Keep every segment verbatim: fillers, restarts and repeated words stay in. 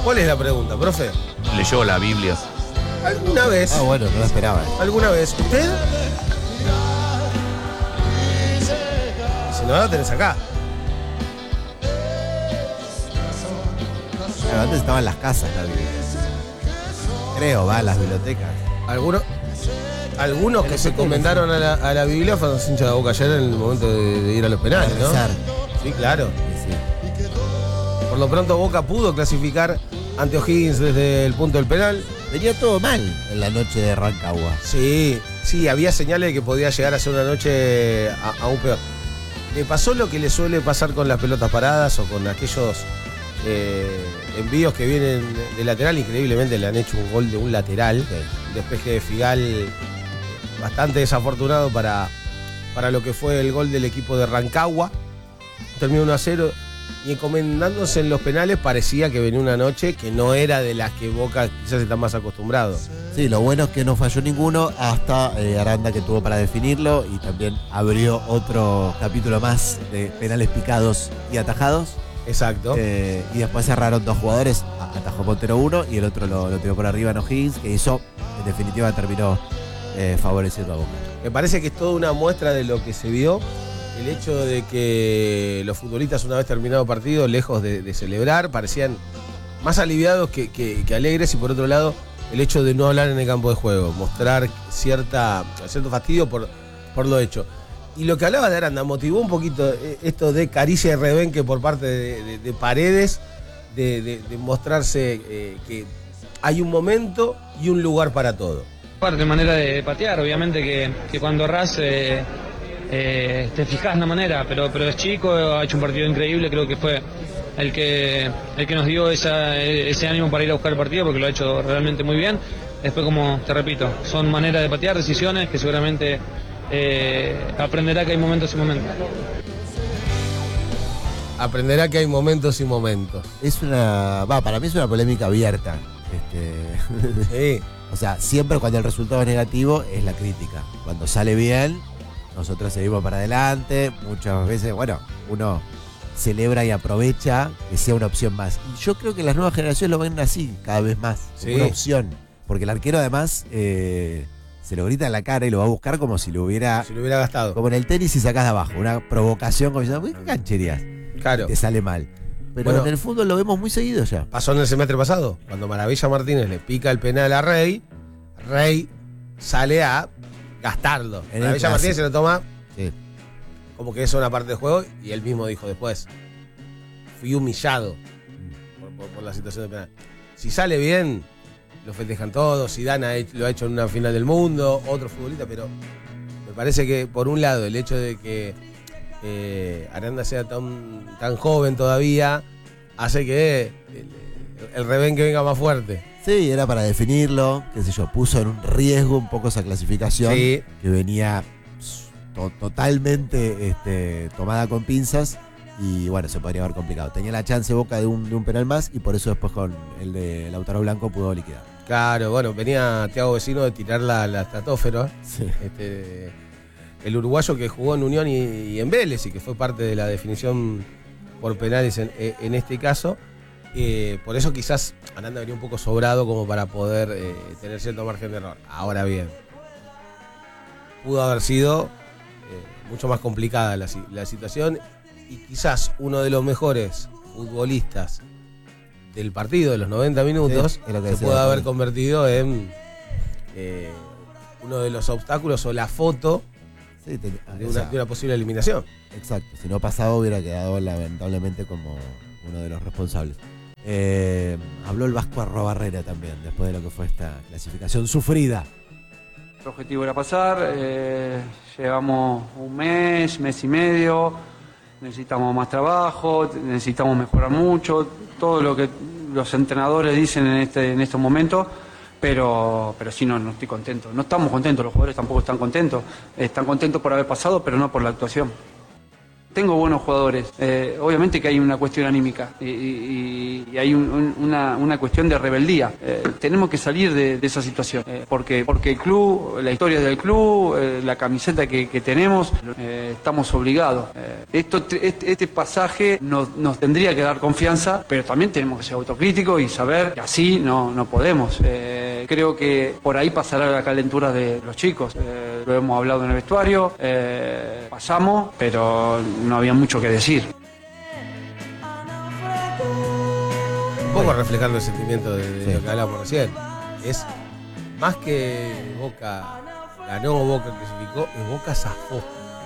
¿Cuál es la pregunta, profe? Leyó la Biblia. ¿Alguna vez? Ah, bueno, no lo esperaba. ¿Alguna vez? ¿Usted? Si no, la tenés acá. Claro, antes estaban en las casas la Biblia. Creo, va a las bibliotecas. ¿Algunos? Algunos que se encomendaron a la, a la Biblia fueron los hinchas de Boca ayer en el momento de, de ir a los penales, ¿no? Sí, claro. Sí, sí. Por lo pronto Boca pudo clasificar ante O'Higgins desde el punto del penal. Venía todo mal en la noche de Rancagua. Sí, sí, había señales de que podía llegar a ser una noche a- aún peor. Le pasó lo que le suele pasar con las pelotas paradas o con aquellos eh, envíos que vienen de lateral. Increíblemente le han hecho un gol de un lateral. Sí. Un despeje de Figal bastante desafortunado para, para lo que fue el gol del equipo de Rancagua. Terminó uno a cero. Y encomendándose en los penales parecía que venía una noche que no era de las que Boca quizás está más acostumbrado. Sí, lo bueno es que no falló ninguno hasta eh, Aranda, que tuvo para definirlo, y también abrió otro capítulo más de penales picados y atajados. Exacto. Eh, y después cerraron dos jugadores, a- atajó Montero uno y el otro lo, lo tiró por arriba en O'Higgins, que hizo, en definitiva terminó eh, favoreciendo a Boca. Me parece que es toda una muestra de lo que se vio. El hecho de que los futbolistas, una vez terminado el partido, lejos de, de celebrar, parecían más aliviados que, que- que alegres. Y por otro lado, el hecho de no hablar en el campo de juego, mostrar cierta, cierto fastidio por, por lo hecho. Y lo que hablaba de Aranda motivó un poquito eh, esto de caricia y rebenque por parte de, de- de Paredes, de, de- de mostrarse eh, que hay un momento y un lugar para todo. Parte manera de patear, obviamente que, que cuando errás eh, eh, te fijas la manera, pero, pero es chico, ha hecho un partido increíble, creo que fue el que, el que nos dio esa, ese ánimo para ir a buscar el partido, porque lo ha hecho realmente muy bien. Después, como te repito, son maneras de patear, decisiones que seguramente eh, aprenderá que hay momentos y momentos. Aprenderá que hay momentos y momentos. Es una, va, para mí es una polémica abierta. Este, Sí. o sea, siempre cuando el resultado es negativo es la crítica. Cuando sale bien, nosotros seguimos para adelante. Muchas veces, bueno, uno celebra y aprovecha que sea una opción más. Y yo creo que las nuevas generaciones lo ven así, cada vez más, como Sí. una opción. Porque el arquero además eh, se lo grita en la cara y lo va a buscar como si lo hubiera, Si lo hubiera gastado. como en el tenis y sacás de abajo, una provocación como diciendo, "Uy, qué cancherías", Claro. te sale mal. Pero Bueno. en el fútbol lo vemos muy seguido ya. Pasó en el semestre pasado, cuando Maravilla Martínez le pica el penal a Rey, Rey sale a gastarlo. En el Maravilla clásico. Martínez se lo toma Sí. como que es una parte del juego y él mismo dijo después, fui humillado por, por- por la situación del penal. Si sale bien, lo festejan todos, Zidane ha hecho- lo ha hecho en una final del mundo, otro futbolista, pero me parece que por un lado el hecho de que eh, Aranda sea tan, tan joven todavía hace que el, el rebenque venga más fuerte. Sí, era para definirlo, qué sé yo, puso en un riesgo un poco esa clasificación Sí. que venía to- totalmente este, tomada con pinzas y bueno, se podría haber complicado. Tenía la chance Boca de un, de un penal más y por eso después con el de Lautaro Blanco pudo liquidar. Claro, bueno, venía Thiago Vecino de tirar la, la estratosfera. Sí. Este, el uruguayo que jugó en Unión y, y en Vélez y que fue parte de la definición por penales en, en este caso. Eh, por eso quizás Aranda venía un poco sobrado como para poder eh, tener cierto margen de error. Ahora bien, pudo haber sido eh, mucho más complicada la, si- la situación y quizás uno de los mejores futbolistas del partido de los noventa minutos Sí, es lo que se decía puede haber también. convertido en eh, uno de los obstáculos o la foto Sí, te- de o una, sea, de una posible eliminación. exacto, si no pasaba hubiera quedado lamentablemente como uno de los responsables. Eh, habló el Vasco Arrobarrera también, después de lo que fue esta clasificación sufrida. El objetivo era pasar, eh, llevamos un mes, mes y medio, necesitamos más trabajo, necesitamos mejorar mucho, todo lo que los entrenadores dicen en, este, en estos momentos, pero, pero sí, no, no estoy contento. No estamos contentos, los jugadores tampoco están contentos. Están contentos por haber pasado, pero no por la actuación. tengo buenos jugadores. Eh, obviamente que hay una cuestión anímica y, y, y hay un, un, una, una cuestión de rebeldía. Eh, tenemos que salir de, de esa situación, eh, porque, porque el club, la historia del club, eh, la camiseta que, que tenemos, eh, estamos obligados. Eh, esto, este, este pasaje nos, nos tendría que dar confianza, pero también tenemos que ser autocríticos y saber que así no, no podemos. Eh, creo que por ahí pasará la calentura de los chicos. Eh, lo hemos hablado en el vestuario, eh, pasamos, pero no había mucho que decir. Un poco reflejando el sentimiento de, de sí. lo que hablábamos recién. Es más que Boca ganó o Boca clasificó, es Boca zafó.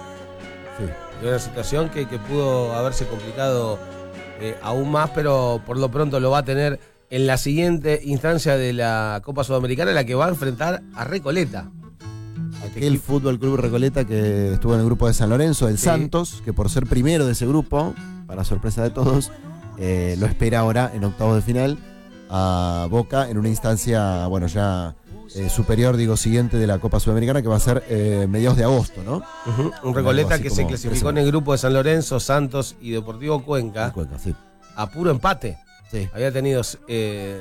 Sí. De una situación que, que pudo haberse complicado eh, aún más, pero por lo pronto lo va a tener en la siguiente instancia de la Copa Sudamericana, la que va a enfrentar a Recoleta. Aquel Fútbol Club Recoleta que estuvo en el grupo de San Lorenzo, el sí. Santos, que por ser primero de ese grupo, para sorpresa de todos, eh, lo espera ahora en octavos de final a Boca en una instancia, bueno, ya eh, superior, digo, siguiente de la Copa Sudamericana, que va a ser eh, mediados de agosto, ¿no? Uh-huh. Un Recoleta que se clasificó en el grupo de San Lorenzo, Santos y Deportivo Cuenca, Cuenca sí. a puro empate. Sí. Había tenido eh,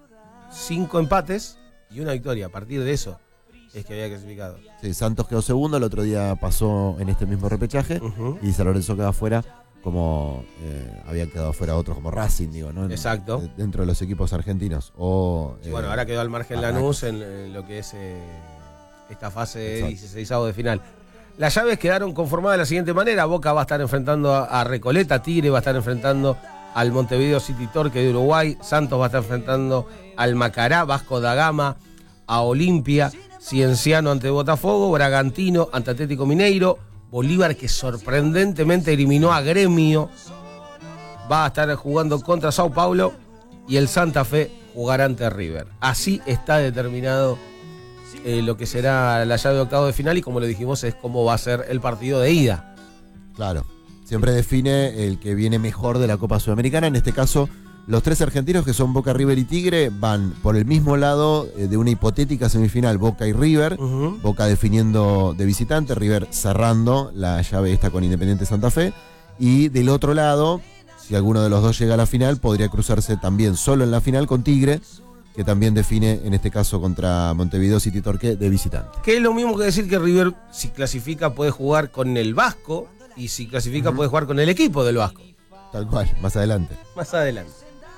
cinco empates y una victoria. A partir de eso es que había clasificado. Sí, Santos quedó segundo, el otro día pasó en este mismo repechaje, uh-huh. y San Lorenzo quedó afuera, como eh, habían quedado afuera otros como Racing, digo, ¿no? En, Exacto. Dentro de los equipos argentinos. O, eh, bueno, ahora quedó al margen Lanús en, en lo que es eh, esta fase de dieciseisavos de final. Las llaves quedaron conformadas de la siguiente manera. Boca va a estar enfrentando a, a Recoleta, Tigre va a estar enfrentando al Montevideo City Torque de Uruguay, Santos va a estar enfrentando al Macará, Vasco da Gama, a Olimpia, Cienciano ante Botafogo, Bragantino ante Atlético Mineiro, Bolívar, que sorprendentemente eliminó a Gremio, va a estar jugando contra Sao Paulo, y el Santa Fe jugará ante River. Así está determinado eh, lo que será la llave de octavos de final, y como le dijimos, es cómo va a ser el partido de ida. Claro, siempre define el que viene mejor de la Copa Sudamericana. En este caso, los tres argentinos, que son Boca, River y Tigre, van por el mismo lado de una hipotética semifinal, Boca y River. Uh-huh. Boca definiendo de visitante, River cerrando la llave esta con Independiente Santa Fe. Y del otro lado, si alguno de los dos llega a la final, podría cruzarse también solo en la final con Tigre, que también define, en este caso, contra Montevideo City Torque de visitante. Que es lo mismo que decir que River, si clasifica, puede jugar con el Vasco, y si clasifica, uh-huh. puede jugar con el equipo del Vasco. Tal cual, más adelante. Más adelante.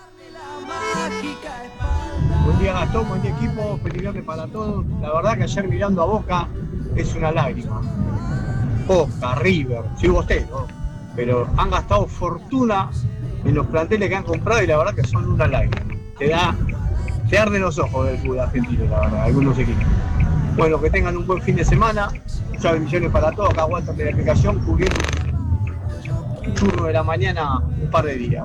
Buen día, Gastón, buen día, equipo, feliz viernes para todos. La verdad que ayer mirando a Boca es una lágrima. Boca, River, sigo usted, ¿no? Pero han gastado fortuna en los planteles que han comprado y la verdad que son una lágrima. Te da, te arden los ojos del fútbol argentino, la verdad, algunos equipos. Bueno, que tengan un buen fin de semana, muchas bendiciones para todos, acá aguantan de la explicación, cubriendo un churro de la mañana un par de días.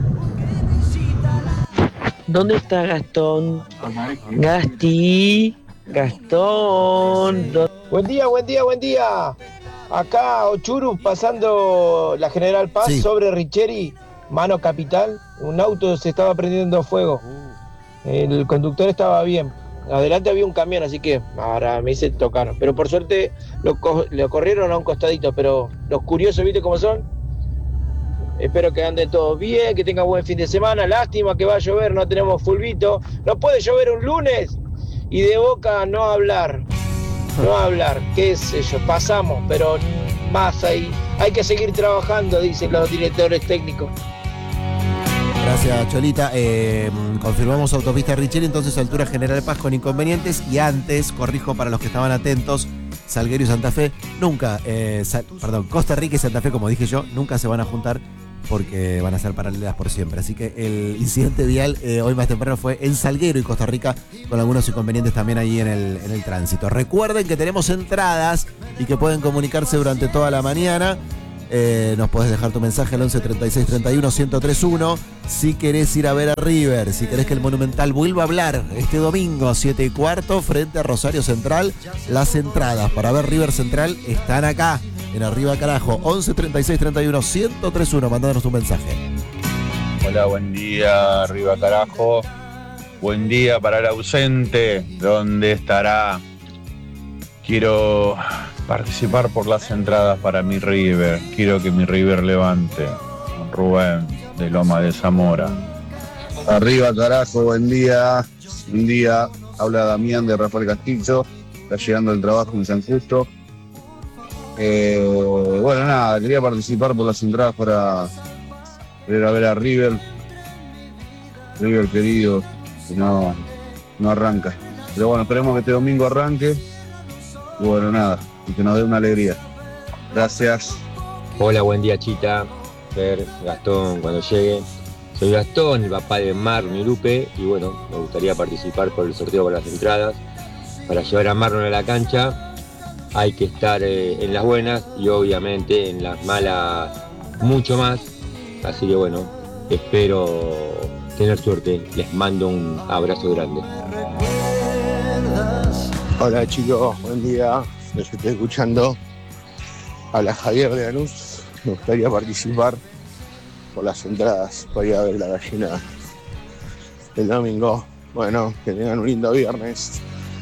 ¿Dónde está Gastón? Gasti, Gastón. Buen día, buen día, buen día. Acá Ochurus pasando la General Paz, sí. Sobre Richeri, mano capital. Un auto se estaba prendiendo fuego. El conductor estaba bien. Adelante había un camión, así que ahora me hice tocar. Pero por suerte lo, co- lo corrieron a un costadito. Pero los curiosos, ¿viste cómo son? Espero que anden todos bien, que tengan buen fin de semana. Lástima que va a llover, no tenemos fulbito. No puede llover un lunes. Y de Boca no hablar. No hablar, qué sé yo, pasamos, pero más ahí. Hay que seguir trabajando, dicen los directores técnicos. Gracias, Cholita. Eh, confirmamos autopista Richeri, entonces altura General Paz con inconvenientes. Y antes, corrijo para los que estaban atentos, Salguero y Santa Fe nunca, eh, Sa- perdón, Costa Rica y Santa Fe, como dije yo, nunca se van a juntar porque van a ser paralelas por siempre. Así que el incidente vial eh, hoy más temprano fue en Salguero y Costa Rica, con algunos inconvenientes también ahí en el, en el tránsito. Recuerden que tenemos entradas y que pueden comunicarse durante toda la mañana. Eh, nos podés dejar tu mensaje al once treinta y seis treinta y uno ciento tres uno si querés ir a ver a River, si querés que el Monumental vuelva a hablar este domingo siete y cuarto frente a Rosario Central. Las entradas para ver River Central están acá en Arriba Carajo, once treinta y seis treinta y uno ciento tres uno. Mándanos tu mensaje. Hola, buen día, Arriba Carajo. Buen día para el ausente. ¿Dónde estará? Quiero participar por las entradas para mi River. Quiero que mi River levante. Rubén, de Loma de Zamora. Arriba, carajo, buen día. Buen día. Habla Damián de Rafael Castillo. Está llegando el trabajo en San Justo. Eh, bueno, nada, quería participar por las entradas para ir a ver a River. River querido, que no, no arranca. Pero bueno, esperemos que este domingo arranque. Y bueno, nada, y que nos dé una alegría. Gracias. Hola, buen día, Chita. Fer, Gastón, cuando llegue. Soy Gastón, el papá de Marlon y Lupe. Y bueno, me gustaría participar por el sorteo por las entradas. Para llevar a Marlon a la cancha hay que estar eh, en las buenas y obviamente en las malas mucho más. Así que bueno, espero tener suerte. Les mando un abrazo grande. Hola chicos, buen día. Los estoy escuchando. Habla Javier de Anús. Me gustaría participar por las entradas para ir a ver la gallina el domingo. Bueno, que tengan un lindo viernes.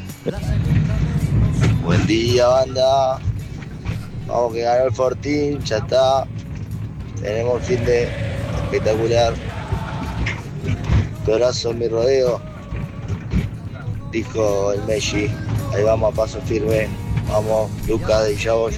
Buen día, banda. Vamos, que ganó el Fortín, ya está. Tenemos un fin de espectacular. Corazón mi rodeo, dijo el Messi. Ahí vamos a paso firme. Vamos, Lucas de Illavoy.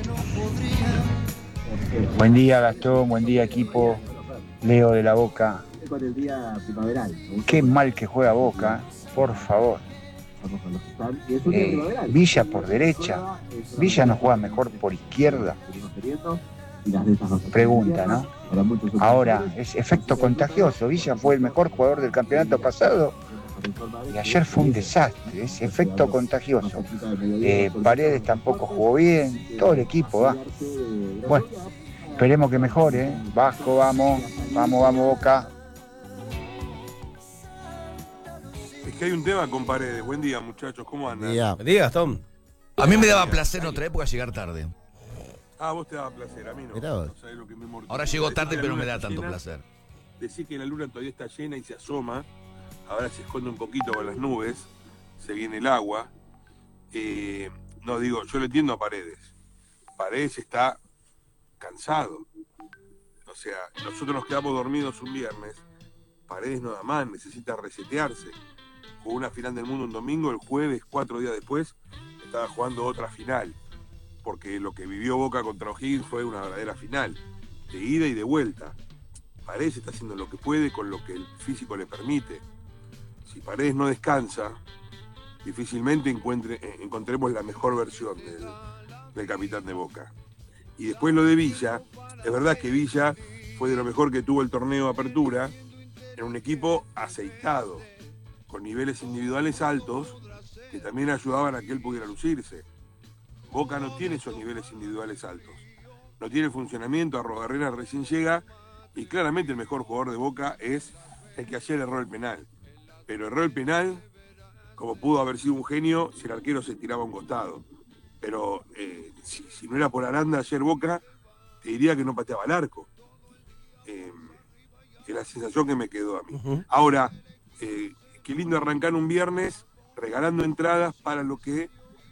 Buen día, Gastón. Buen día, equipo. Leo de la Boca. Qué mal que juega Boca, por favor. Eh, Villa por derecha. Villa no juega mejor por izquierda. Pregunta, ¿no? Ahora, es efecto contagioso. Villa fue el mejor jugador del campeonato pasado y ayer fue un desastre. Es efecto contagioso. Eh, Paredes tampoco jugó bien. Todo el equipo va. Bueno, esperemos que mejore. ¿eh? Vasco, vamos. Vamos, vamos, Boca. Es que hay un tema con Paredes. Buen día, muchachos. ¿Cómo andan? Buen día, Gastón. A mí me daba placer en otra época llegar tarde. Ah, vos te daba placer, a mí no. No sabés lo que me mortifica. Ahora llego tarde, Decir que pero la no me luna da está tanto llena, placer. Decir que la luna todavía está llena y se asoma. Ahora se esconde un poquito con las nubes. Se viene el agua. Eh, no, digo, yo lo entiendo a Paredes. Paredes está cansado. O sea, nosotros nos quedamos dormidos un viernes. Paredes no da más, necesita resetearse. Jugó una final del mundo un domingo, el jueves, cuatro días después, estaba jugando otra final. Porque lo que vivió Boca contra O'Higgins fue una verdadera final, de ida y de vuelta. Paredes está haciendo lo que puede con lo que el físico le permite. Si Paredes no descansa, difícilmente encuentre, encontremos la mejor versión del, del capitán de Boca. Y después lo de Villa, es verdad que Villa fue de lo mejor que tuvo el torneo de apertura, en un equipo aceitado, con niveles individuales altos, que también ayudaban a que él pudiera lucirse. Boca no tiene esos niveles individuales altos. No tiene funcionamiento, Arrogarrena recién llega y claramente el mejor jugador de Boca es el que ayer erró el penal. Pero erró el penal como pudo haber sido un genio si el arquero se tiraba a un costado. Pero eh, si, si no era por Aranda ayer Boca, te diría que no pateaba el arco. Eh, es la sensación que me quedó a mí. Uh-huh. Ahora, eh, qué lindo arrancar un viernes regalando entradas para lo que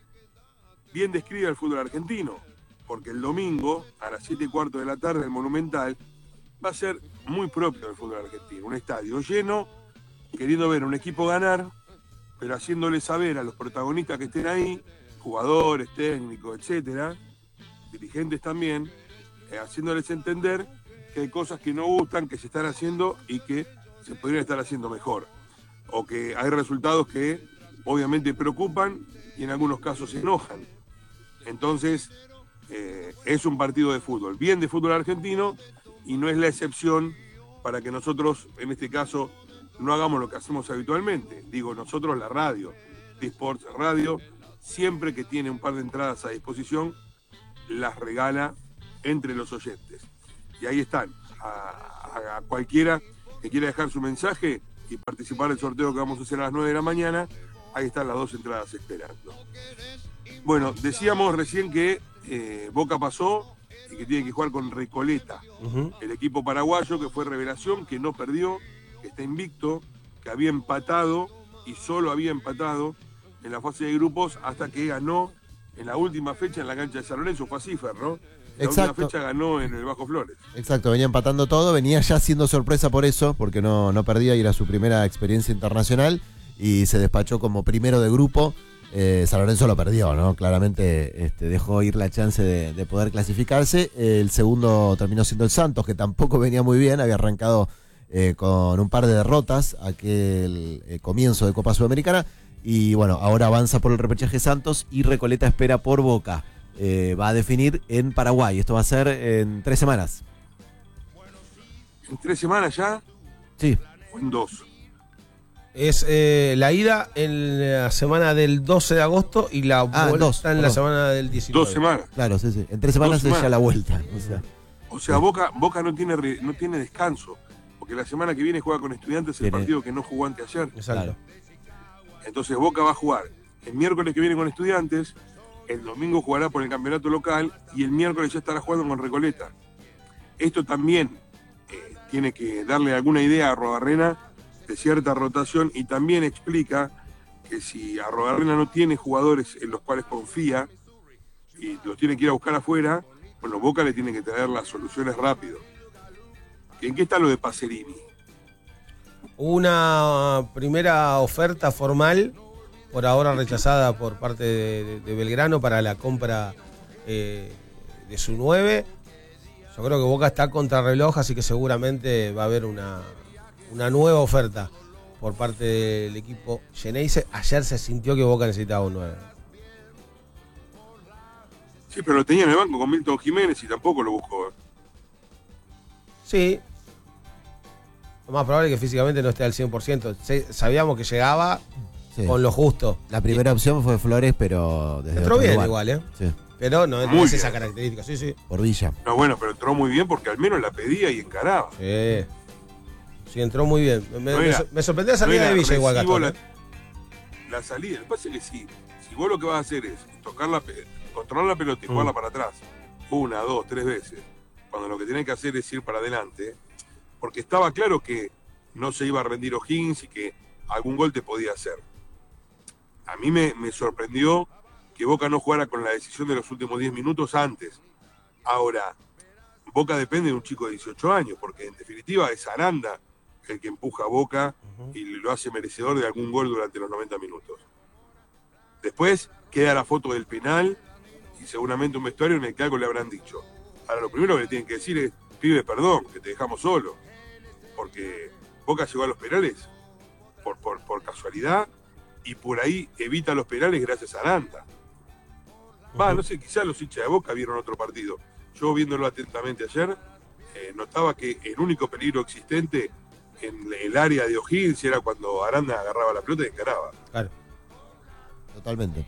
bien describe el fútbol argentino, porque el domingo a las siete y cuarto de la tarde el Monumental va a ser muy propio del fútbol argentino, un estadio lleno, queriendo ver a un equipo ganar, pero haciéndole saber a los protagonistas que estén ahí, jugadores, técnicos, etcétera, dirigentes también, eh, haciéndoles entender que hay cosas que no gustan, que se están haciendo y que se podrían estar haciendo mejor, o que hay resultados que obviamente preocupan y en algunos casos se enojan. Entonces, eh, es un partido de fútbol, bien de fútbol argentino, y no es la excepción para que nosotros, en este caso, no hagamos lo que hacemos habitualmente. Digo, nosotros la radio, T-Sports Radio, siempre que tiene un par de entradas a disposición, las regala entre los oyentes. Y ahí están, a, a cualquiera que quiera dejar su mensaje y participar del sorteo que vamos a hacer a las nueve de la mañana, ahí están las dos entradas esperando. Bueno, decíamos recién que eh, Boca pasó y que tiene que jugar con Recoleta, uh-huh. el equipo paraguayo que fue revelación, que no perdió, que está invicto, que había empatado y solo había empatado en la fase de grupos hasta que ganó en la última fecha en la cancha de San Lorenzo fue así, Fer, ¿no? La Exacto. última fecha ganó en el Bajo Flores. Exacto, venía empatando todo, venía ya siendo sorpresa por eso, porque no, no perdía y era su primera experiencia internacional y se despachó como primero de grupo. Eh, San Lorenzo lo perdió, ¿no? Claramente este, dejó ir la chance de, de poder clasificarse. El segundo terminó siendo el Santos, que tampoco venía muy bien, había arrancado eh, con un par de derrotas aquel eh, comienzo de Copa Sudamericana. Y bueno, ahora avanza por el repechaje Santos y Recoleta espera por Boca. Eh, va a definir en Paraguay. Esto va a ser en tres semanas. ¿En tres semanas ya? Sí. ¿O en dos? Es eh, la ida en la semana del doce de agosto y la Ah, vuelta dos, en la perdón. semana del diecinueve. Dos semanas. Claro, sí, sí. En tres semanas Dos es ya semanas. la vuelta. O sea, O sea, Boca, Boca no tiene re- no tiene descanso, porque la semana que viene juega con Estudiantes el Tiene- partido que no jugó anteayer. Exacto. Entonces Boca va a jugar el miércoles que viene con Estudiantes, el domingo jugará por el campeonato local y el miércoles ya estará jugando con Recoleta. Esto también eh, tiene que darle alguna idea a Arrobarrena de cierta rotación y también explica que si Arrobarrena no tiene jugadores en los cuales confía y los tiene que ir a buscar afuera, bueno, Boca le tiene que traer las soluciones rápido. ¿En qué está lo de Pacerini? Una primera oferta formal, por ahora rechazada por parte de, de- de Belgrano para la compra eh, de su nueve. Yo creo que Boca está contra reloj, así que seguramente va a haber una, una nueva oferta por parte del equipo Geneise. Ayer se sintió que Boca necesitaba un nueve. Sí, pero lo tenía en el banco con Milton Jiménez y tampoco lo buscó. ¿eh? Sí. Lo más probable es que físicamente no esté al cien por ciento. Se- sabíamos que llegaba sí. con lo justo. La primera opción fue Flores, pero desde Entró otro bien lugar. igual, ¿eh? Sí. Pero no, no Muy es bien. esa característica. Sí, sí. Por Villa. No, bueno, pero entró muy bien porque al menos la pedía y encaraba. Sí. Sí, entró muy bien. Me, No me era- so- me sorprendió la no salida era de Villa igual, recibo Gastón. la, ¿eh? la salida. Lo que pasa es que sí, si vos lo que vas a hacer es tocar la pe- controlar la pelota y jugarla Mm. para atrás, una, dos, tres veces, cuando lo que tenés que hacer es ir para adelante, porque estaba claro que no se iba a rendir O'Higgins y que algún gol te podía hacer. A mí me, me sorprendió que Boca no jugara con la decisión de los últimos diez minutos antes. Ahora, Boca depende de un chico de dieciocho años, porque en definitiva es Aranda el que empuja a Boca y lo hace merecedor de algún gol durante los noventa minutos. Después queda la foto del penal y seguramente un vestuario en el que algo le habrán dicho. Ahora, lo primero que le tienen que decir es, pibe, perdón, que te dejamos solo. Porque Boca llegó a los penales por, por, por casualidad y por ahí evita los penales gracias a Aranda. Va, no sé, quizás los hinchas de Boca vieron otro partido. Yo viéndolo atentamente ayer, eh, notaba que el único peligro existente en el área de O'Higgins era cuando Aranda agarraba la pelota y encaraba. Claro. Totalmente.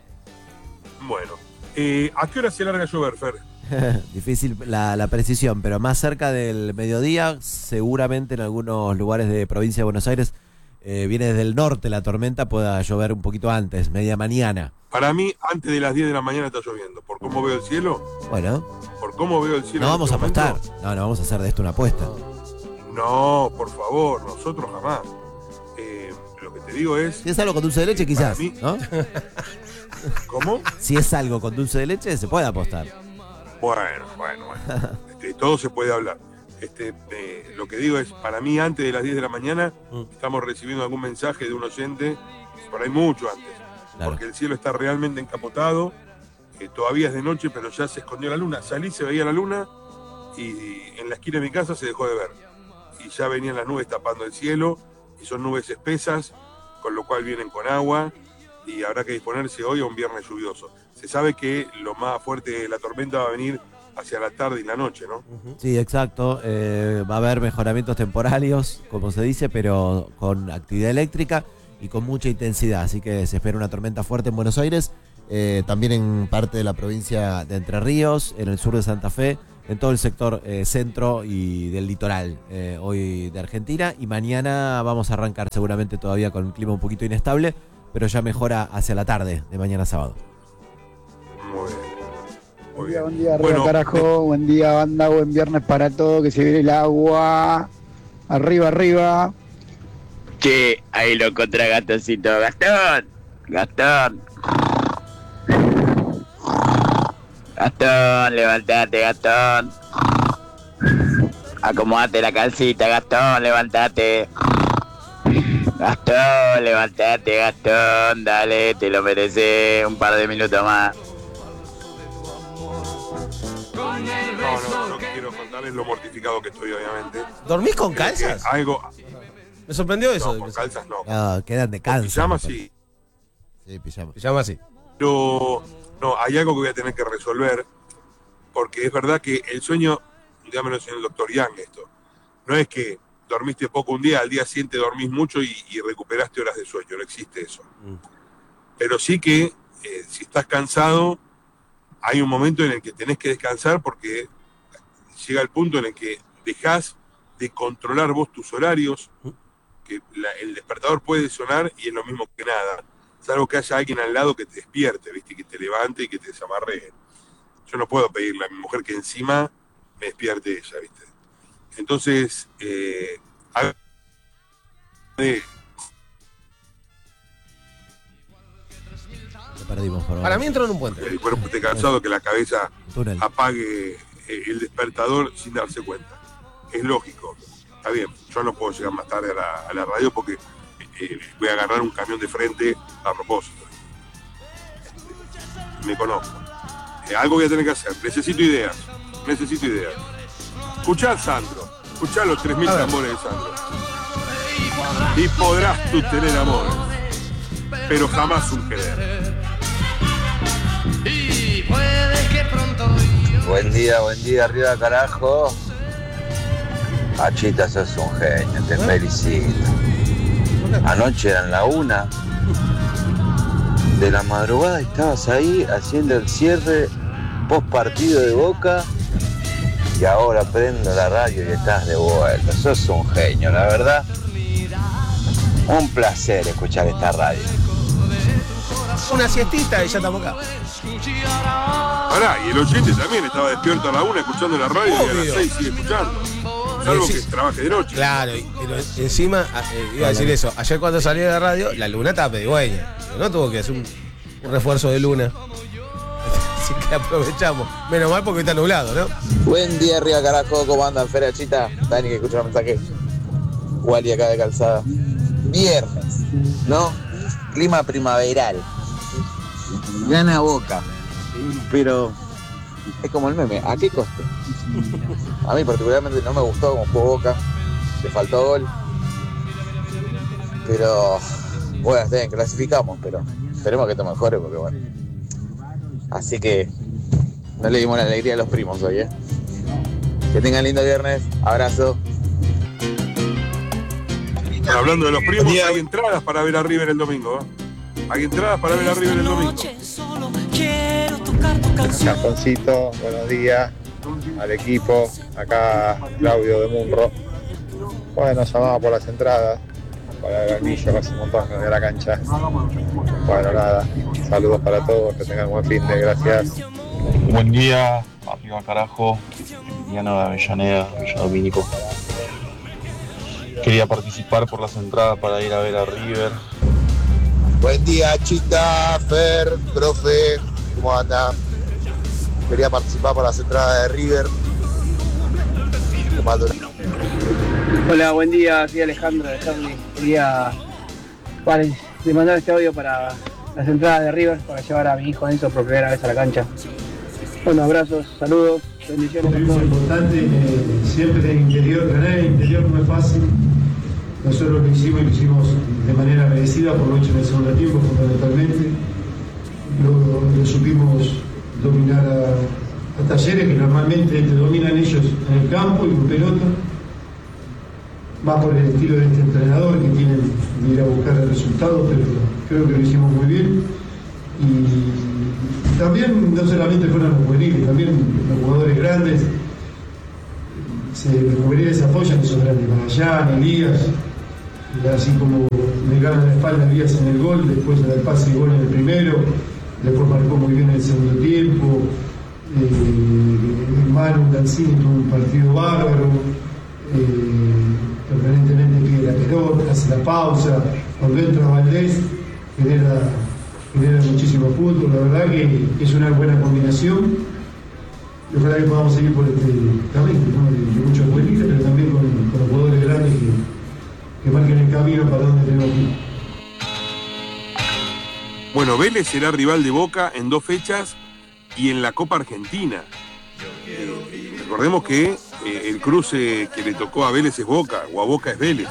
Bueno, eh, ¿a qué hora se larga a llover, Fer? Difícil la, la precisión, pero más cerca del mediodía, seguramente en algunos lugares de provincia de Buenos Aires, eh, viene desde el norte la tormenta, pueda llover un poquito antes, media mañana. Para mí, antes de las diez de la mañana está lloviendo. ¿Por cómo veo el cielo? Bueno, ¿Por cómo veo el cielo? no en vamos a este momento? apostar. No, no vamos a hacer de esto una apuesta. No, por favor, nosotros jamás. Eh, lo que te digo es... Si es algo con dulce de leche, quizás, mí- ¿no? ¿Cómo? Si es algo con dulce de leche, se puede apostar. Bueno, bueno, bueno. Este, todo se puede hablar. Este, eh, lo que digo es, para mí, antes de las diez de la mañana, estamos recibiendo algún mensaje de un oyente, por ahí mucho antes, Claro. porque el cielo está realmente encapotado, eh, todavía es de noche, pero ya se escondió la luna. Salí, se veía la luna, y en la esquina de mi casa se dejó de ver. Y ya venían las nubes tapando el cielo, y son nubes espesas, con lo cual vienen con agua, y habrá que disponerse hoy a un viernes lluvioso. Se sabe que lo más fuerte de la tormenta va a venir hacia la tarde y la noche, ¿no? Sí, exacto. Eh, va a haber mejoramientos temporarios, como se dice, pero con actividad eléctrica y con mucha intensidad. Así que se espera una tormenta fuerte en Buenos Aires, eh, también en parte de la provincia de Entre Ríos, en el sur de Santa Fe, en todo el sector eh, centro y del litoral eh, hoy de Argentina. Y mañana vamos a arrancar seguramente todavía con un clima un poquito inestable, pero ya mejora hacia la tarde de mañana sábado. Muy bien. Buen día, buen día, arriba Bueno, carajo, buen día banda, buen viernes para todo, que se viene el agua, arriba, arriba. Che, ahí lo contra Gastoncito. Gastón, Gastón. Gastón, levantate, Gastón. Acomodate la calcita, Gastón, levantate. Gastón, levantate, Gastón, dale, te lo mereces, un par de minutos más. No, no, no quiero contarles lo mortificado que estoy, obviamente. ¿Dormís con Creo que calzas? Algo. Me sorprendió eso. No, con calzas no. No, quedan de Con cáncer. pijama sí. Sí, pijama. Pijama sí. Pero no, hay algo que voy a tener que resolver, porque es verdad que el sueño, ya me lo enseñó el doctor Yang esto, no es que dormiste poco un día, al día siguiente dormís mucho y, y recuperaste horas de sueño, no existe eso. Mm. Pero sí que eh, si estás cansado, hay un momento en el que tenés que descansar porque llega el punto en el que dejás de controlar vos tus horarios, que la, el despertador puede sonar y es lo mismo que nada, salvo que haya alguien al lado que te despierte, ¿viste? Que te levante y que te desamarre. Yo no puedo pedirle a mi mujer que encima me despierte ella, ¿viste? Entonces, eh, de, Lo perdimos, por Para mí entró en un puente. el cuerpo esté cansado, que la cabeza Túnel. apague eh, el despertador sin darse cuenta. Es lógico. Está bien, yo no puedo llegar más tarde a la, a la radio porque eh, voy a agarrar un camión de frente a propósito. Me conozco. Eh, algo voy a tener que hacer. Necesito ideas. Necesito ideas. Escuchá a Sandro. Escuchá los tres mil tambores de Sandro. Y podrás tú tener amores, pero jamás un querer. Buen día, buen día, arriba carajo. Achita, sos un genio, te felicito. Anoche eran la una de la madrugada, estabas ahí haciendo el cierre post partido de Boca y ahora prendo la radio y estás de vuelta. Sos un genio, la verdad. Un placer escuchar esta radio. Una siestita y ya estamos acá. Pará, y el oyente también estaba despierto a la una escuchando la radio y a las seis sigue escuchando. Salvo Sí, que sí. trabaje de noche. Claro, y- pero encima, eh, iba a decir eso, ayer cuando salí de la radio, la luna estaba pedigüeña. No tuvo que hacer un, un refuerzo de luna. Así que aprovechamos. Menos mal porque está nublado, ¿no? Buen día, arriba carajo, ¿cómo andan? Feria Chita, Dani que escucha el mensaje. Wally acá de Calzada. Viernes, ¿no? Clima primaveral. Gana Boca. Pero es como el meme, ¿a qué coste? A mí particularmente no me gustó como jugó Boca. Le faltó gol. Pero bueno, está bien, clasificamos, pero esperemos que esto mejore porque bueno. Así que no le dimos la alegría a los primos hoy, ¿eh? Que tengan lindo viernes. Abrazo. Bueno, hablando de los primos, hay entradas para ver a River el domingo. ¿eh? Hay entradas para ver a River el domingo. Cajoncito, buenos días al equipo, acá Claudio de Munro. Bueno, llamaba por las entradas para el anillo, hace un montón de la cancha. Bueno, nada, saludos para todos, que tengan buen fin de, gracias. Buen día, arriba carajo, Emiliano de Avellaneda, Villa Domínico. Quería participar por las entradas para ir a ver a River. Buen día, Chita, Fer, profe, ¿cómo anda? Quería participar por las entradas de River. Te mando una- Hola, buen día, soy Alejandro de Harley. Quería para, de mandar este audio para las entradas de River, para llevar a mi hijo Enzo por primera vez a la cancha. Bueno, abrazos, saludos, bendiciones a Es todos. importante, eh, siempre en el interior, ganar en el interior no es fácil. Nosotros lo hicimos y lo hicimos de manera merecida, por lo hecho en el segundo tiempo fundamentalmente. Lo, lo supimos dominar a, a Talleres, que normalmente te dominan ellos en el campo y con pelota. Va por el estilo de este entrenador que tienen de ir a buscar el resultado, pero creo que lo hicimos muy bien. Y también no solamente fueron los juveniles, también los jugadores grandes. Se, los juveniles apoyan esos grandes, Magallanes, Elías, y así como le ganan la espalda a Elías en el gol, después del pase y gol en el primero, después marcó muy bien en el segundo tiempo. Eh, Manu Dancini tuvo un partido bárbaro. Eh, permanentemente pide la pelota, hace la pausa, cuando entra Valdés genera, genera muchísimo fútbol, la verdad que es una buena combinación y ojalá que podamos seguir por este camino, ¿no? de, de muchos juveniles, pero también con, con los jugadores grandes que, que marquen el camino para donde tenemos que ir. Bueno, Vélez será rival de Boca en dos fechas y en la Copa Argentina. Eh, recordemos que eh, el cruce que le tocó a Vélez es Boca, o a Boca es Vélez.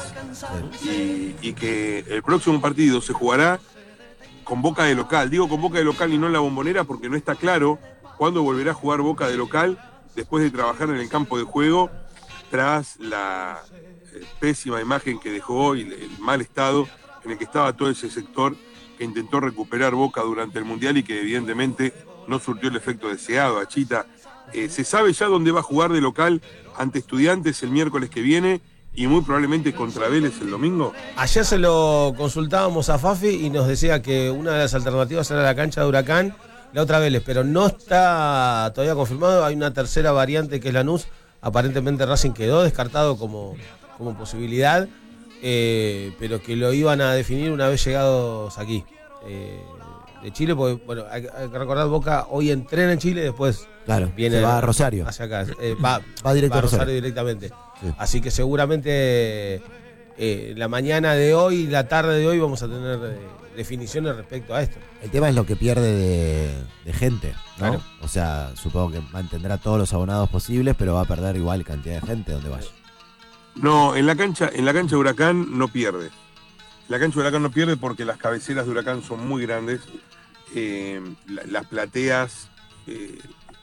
Y, y que el próximo partido se jugará con Boca de local. Digo con Boca de local y no en la Bombonera porque no está claro cuándo volverá a jugar Boca de local después de trabajar en el campo de juego tras la eh, pésima imagen que dejó y el mal estado en el que estaba todo ese sector que intentó recuperar Boca durante el Mundial y que evidentemente no surtió el efecto deseado. Achita, eh, ¿se sabe ya dónde va a jugar de local ante Estudiantes el miércoles que viene y muy probablemente contra Vélez el domingo? Ayer se lo consultábamos a Fafi y nos decía que una de las alternativas era la cancha de Huracán, la otra Vélez, pero no está todavía confirmado. Hay una tercera variante que es Lanús. Aparentemente Racing quedó descartado como, como posibilidad. Eh, pero que lo iban a definir una vez llegados aquí eh, de Chile, porque bueno, hay, hay que recordar, Boca hoy entrena en Chile, después claro, viene se va a Rosario hacia acá, eh, va, va directo va a a Rosario, Rosario directamente, sí. Así que seguramente eh, la mañana de hoy y la tarde de hoy vamos a tener eh, definiciones respecto a esto. El tema es lo que pierde de, de gente, ¿no? Claro. O sea, supongo que mantendrá todos los abonados posibles, pero va a perder igual cantidad de gente donde vaya. No, en la cancha, en la cancha de Huracán no pierde. La cancha de Huracán no pierde porque las cabeceras de Huracán son muy grandes. Eh, la, las plateas eh,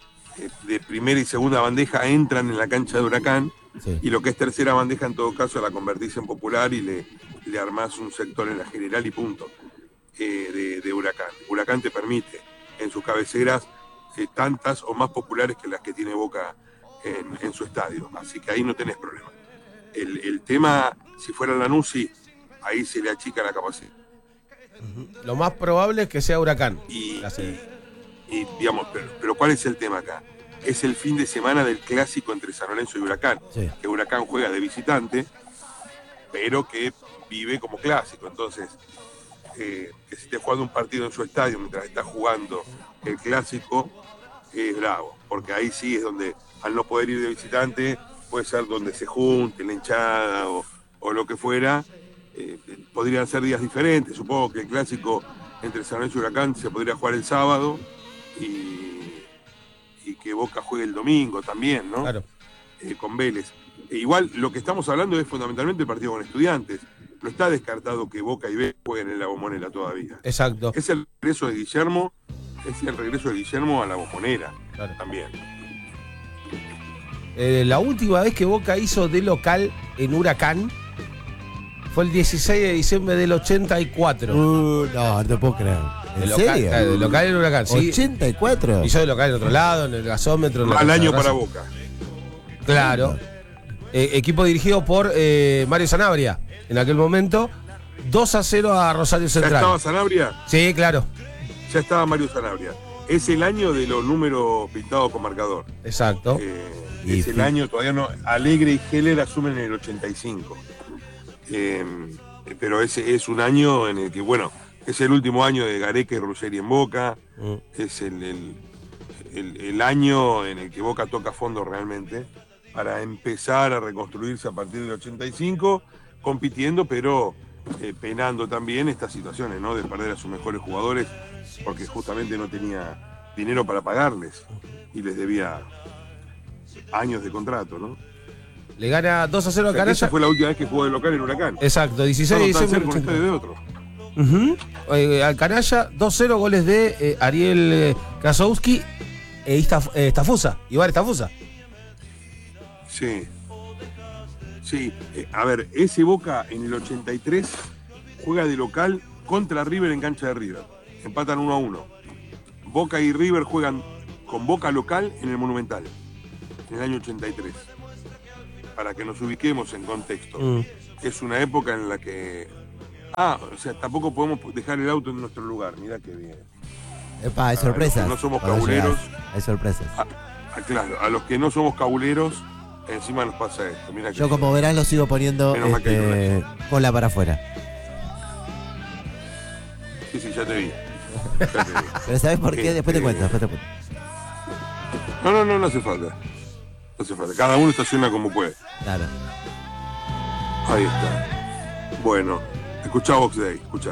de primera y segunda bandeja entran en la cancha de Huracán, sí. Y lo que es tercera bandeja en todo caso la convertís en popular y le, le armás un sector en la general y punto eh, de, de Huracán. Huracán te permite en sus cabeceras eh, tantas o más populares que las que tiene Boca en, en su estadio. Así que ahí no tenés problema. El, el tema, si fuera Lanús, sí, ahí se le achica la capacidad. Uh-huh. Lo más probable es que sea Huracán. Y, y, y digamos, pero, pero ¿cuál es el tema acá? Es el fin de semana del clásico entre San Lorenzo y Huracán. Sí. Que Huracán juega de visitante, pero que vive como clásico. Entonces, eh, que se esté jugando un partido en su estadio mientras está jugando el clásico, es bravo. Porque ahí sí es donde, al no poder ir de visitante, puede ser donde se junte la hinchada o, o lo que fuera, eh, podrían ser días diferentes. Supongo que el clásico entre San Lorenzo y Huracán se podría jugar el sábado y, y que Boca juegue el domingo también, ¿no? Claro. Eh, con Vélez. E igual lo que estamos hablando es fundamentalmente el partido con Estudiantes. No está descartado que Boca y Vélez jueguen en la Bombonera todavía. Exacto. Es el regreso de Guillermo, es el regreso de Guillermo a la Bombonera, claro. También. Eh, la última vez que Boca hizo de local en Huracán fue el dieciséis de diciembre del ochenta y cuatro. Uh, no, no te puedo creer. ¿En de local, serio? Claro, de local en Huracán, sí. ¿ochenta y cuatro? Hizo de local en otro lado, en el gasómetro. Mal año para Boca. Claro. Eh, equipo dirigido por eh, Mario Sanabria. En aquel momento, dos a cero a Rosario Central. ¿Ya estaba Sanabria? Sí, claro. Ya estaba Mario Sanabria. Es el año de los números pintados con marcador. Exacto. Eh, es el año, todavía no. Alegre y Heller asumen en el ochenta y cinco. Eh, pero ese es un año en el que, bueno, es el último año de Gareca y Ruggeri en Boca. Mm. Es el, el, el, el año en el que Boca toca fondo realmente para empezar a reconstruirse a partir del ochenta y cinco, compitiendo, pero eh, penando también estas situaciones, ¿no? De perder a sus mejores jugadores porque justamente no tenía dinero para pagarles y les debía años de contrato, ¿no? Le gana dos a cero a Canalla. Esa fue la última vez que jugó de local en Huracán. Exacto, dieciséis de diciembre. Con ustedes de otro. Uh-huh. eh, al Canalla, dos cero, goles de eh, Ariel eh, Krasowski e Istaf, eh, Estafusa, Ibar Estafusa. Sí. Sí, eh, a ver, ese Boca en el ochenta y tres juega de local contra River en cancha de River. Empatan uno a uno. Boca y River juegan con Boca local en el Monumental, en el año ochenta y tres. Para que nos ubiquemos en contexto. Mm. Es una época en la que... Ah, o sea, tampoco podemos dejar el auto en nuestro lugar. Mirá qué bien. Epa, hay sorpresas. No somos cabuleros. Hay sorpresas. A, a, claro, a los que no somos cabuleros, encima nos pasa esto. Mirá Yo, como verás, lo sigo poniendo este, cola para afuera. Sí, sí, ya te vi. Ya te vi. Pero ¿sabes por qué? Después te cuento, después te cuento. No, no, no, no hace falta. No hace falta. Cada uno estaciona como puede. Claro. Ahí está. Bueno, escuchá Box Day, escuchá.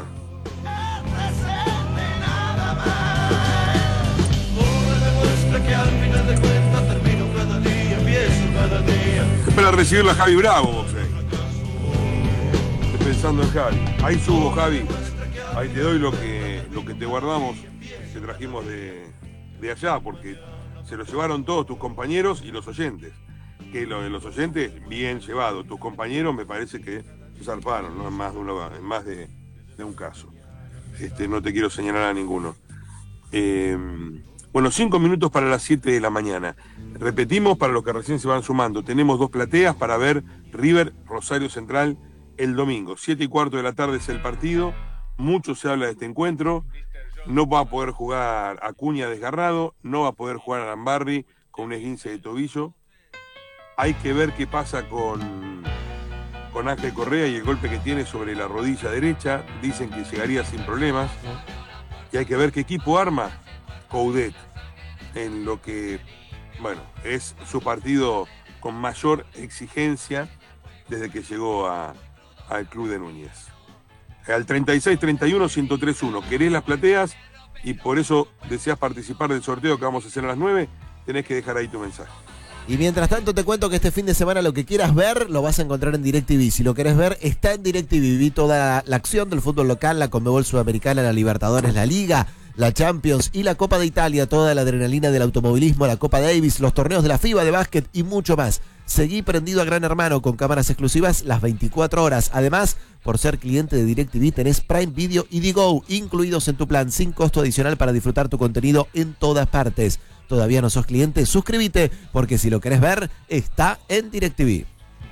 Es para recibir a Javi Bravo, Box Day. Estoy pensando en Javi. Ahí subo, Javi. Ahí te doy lo que, lo que te guardamos, que trajimos de, de allá, porque se lo llevaron todos tus compañeros y los oyentes. Que lo de los oyentes, bien llevado. Tus compañeros me parece que se zarparon, ¿no? En más de, uno, en más de, de un caso. Este, no te quiero señalar a ninguno. Eh, bueno, cinco minutos para las siete de la mañana. Repetimos para los que recién se van sumando. Tenemos dos plateas para ver River Rosario Central el domingo. Siete y cuarto de la tarde es el partido. Mucho se habla de este encuentro. No va a poder jugar Acuña desgarrado. No va a poder jugar Arambarri con un esguince de tobillo. Hay que ver qué pasa con, con Ángel Correa y el golpe que tiene sobre la rodilla derecha. Dicen que llegaría sin problemas. Y hay que ver qué equipo arma Coudet en lo que, bueno, es su partido con mayor exigencia desde que llegó a, al club de Núñez. Al treinta y seis treinta y uno ciento tres uno. Querés las plateas y por eso deseas participar del sorteo que vamos a hacer a las nueve, tenés que dejar ahí tu mensaje. Y mientras tanto te cuento que este fin de semana lo que quieras ver lo vas a encontrar en DirecTV. Si lo querés ver, está en DirecTV. Viví toda la, la acción del fútbol local, la Conmebol Sudamericana, la Libertadores, la Liga, la Champions y la Copa de Italia. Toda la adrenalina del automovilismo, la Copa Davis, los torneos de la FIBA de básquet y mucho más. Seguí prendido a Gran Hermano con cámaras exclusivas las veinticuatro horas. Además, por ser cliente de DirecTV tenés Prime Video y Digo incluidos en tu plan sin costo adicional para disfrutar tu contenido en todas partes. ¿Todavía no sos cliente? Suscríbete, porque si lo querés ver, está en DirecTV.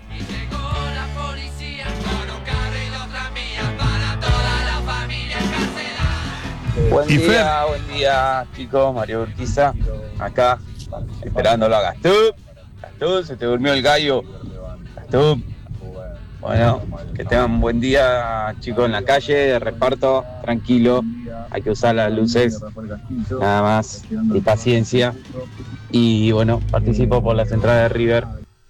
Buen día, buen día, chicos. Mario Urquiza, acá, esperándolo a Gastón. Gastón, se te durmió el gallo. Gastón. Bueno, que tengan un buen día, chicos, en la calle, de reparto, tranquilo. Hay que usar las luces, nada más, y paciencia. Y bueno, participo por las entradas de River.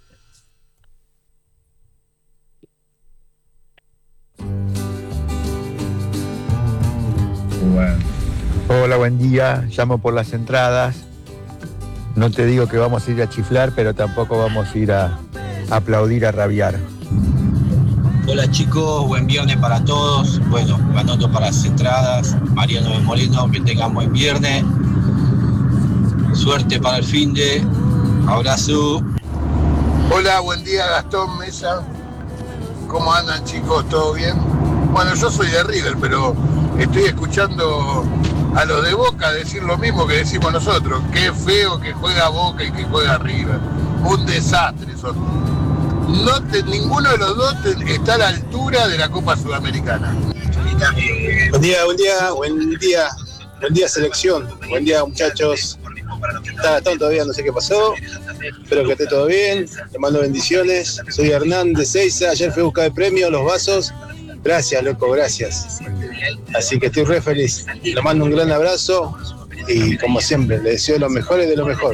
Hola, buen día. Llamo por las entradas. No te digo que vamos a ir a chiflar, pero tampoco vamos a ir a, a aplaudir, a rabiar. Hola chicos, buen viernes para todos. Bueno, anoto para las entradas. Mariano de Moreno, que tengan buen viernes. Suerte para el fin de. Abrazo. Hola, buen día Gastón, Mesa. ¿Cómo andan chicos? ¿Todo bien? Bueno, yo soy de River, pero estoy escuchando a los de Boca decir lo mismo que decimos nosotros. Qué feo que juega Boca y que juega River. Un desastre son. No te, ninguno de los dos te, está a la altura de la Copa Sudamericana. Buen día, buen día, buen día, buen día selección, buen día muchachos. Está Gastón todavía, no sé qué pasó, espero que esté todo bien, le mando bendiciones. Soy Hernán de Seiza, ayer fui a buscar el premio, los vasos, gracias loco, gracias. Así que estoy re feliz, le mando un gran abrazo y como siempre, le deseo lo mejor y de lo mejor.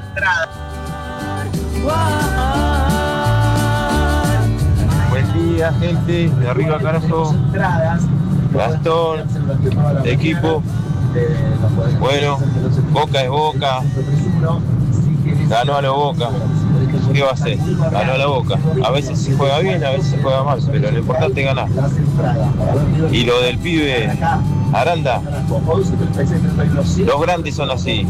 Buen día, gente, de arriba carajo, Gastón, equipo, bueno, Boca es Boca, ganó a la Boca, ¿qué va a hacer? Ganó a la Boca, a veces se juega bien, a veces se juega mal, pero lo importante es ganar. Y lo del pibe Aranda, los grandes son así.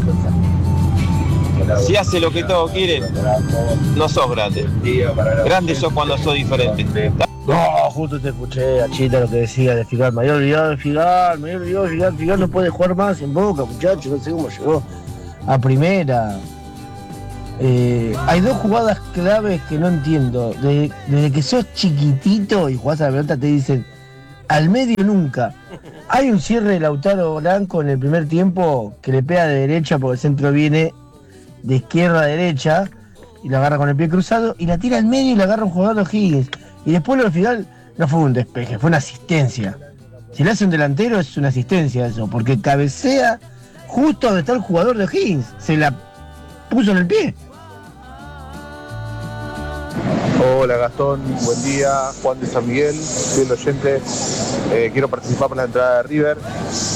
Si hace lo que todos quieren, no sos grande. Grande sos cuando sos diferente. No, justo te escuché a Chita lo que decía de Figal. Me había olvidado de Figal, me había olvidado de Figal. Figal no puede jugar más en Boca, muchachos. No sé cómo llegó a primera. Eh, hay dos jugadas claves que no entiendo. De, desde que sos chiquitito y jugás a la pelota te dicen al medio nunca. Hay un cierre de Lautaro Blanco en el primer tiempo que le pega de derecha porque el centro viene de izquierda a derecha y la agarra con el pie cruzado y la tira al medio y la agarra un jugador de O'Higgins. Y después lo final no fue un despeje, fue una asistencia. Si le hace un delantero es una asistencia eso, porque cabecea justo donde está el jugador de O'Higgins. Se la puso en el pie. Hola Gastón, buen día, Juan de San Miguel, fiel oyente. Eh, quiero participar por la entrada de River.